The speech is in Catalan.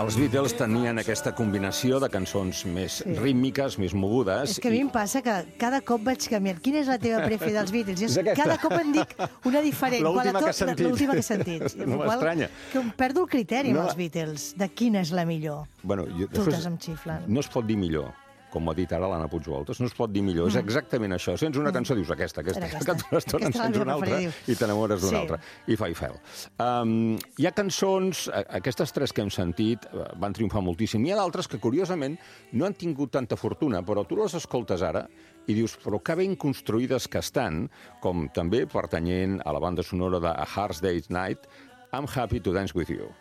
Els Beatles tenien aquesta combinació de cançons més rítmiques, més mogudes. És que a mi em passa que cada cop vaig canviant. Quina és la teva prefe dels Beatles? És aquesta. Cada cop en dic una diferent. L'última que has sentit. L'última que he sentit. No m'estranya. Que em perdo el criteri amb els Beatles, de quina és la millor. Bueno, Totes em xiflen. No es pot dir millor, com ho ha dit ara l'Anna Puigvoltes, no es pot dir millor. És exactament això. Sents una cançó, dius aquesta. Que tota l'estona en sents una altra i t'enamores d'una altra. I fa i fel. Hi ha cançons, aquestes tres que hem sentit, van triomfar moltíssim. Hi ha d'altres que, curiosament, no han tingut tanta fortuna, però tu les escoltes ara i dius, però que ben construïdes que estan, com també pertanyent a la banda sonora de A Hard Day's Night, I'm Happy to Dance With You.